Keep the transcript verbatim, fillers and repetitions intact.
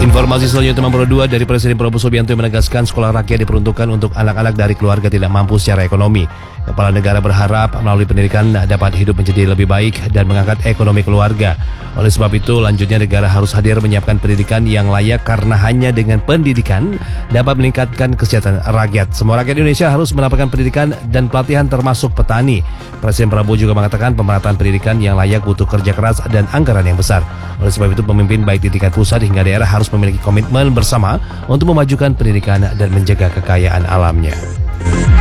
Informasi selanjutnya nomor dua dari Presiden Prabowo Subianto yang menegaskan sekolah rakyat diperuntukkan untuk anak-anak dari keluarga tidak mampu secara ekonomi. Kepala negara berharap melalui pendidikan dapat hidup menjadi lebih baik dan mengangkat ekonomi keluarga. Oleh sebab itu, lanjutnya negara harus hadir menyiapkan pendidikan yang layak karena hanya dengan pendidikan dapat meningkatkan kesejahteraan rakyat. Semua rakyat Indonesia harus mendapatkan pendidikan dan pelatihan termasuk petani. Presiden Prabowo juga mengatakan pemerataan pendidikan yang layak butuh kerja keras dan anggaran yang besar. Oleh sebab itu, pemimpin baik di tingkat pusat hingga daerah harus memiliki komitmen bersama untuk memajukan pendidikan dan menjaga kekayaan alamnya.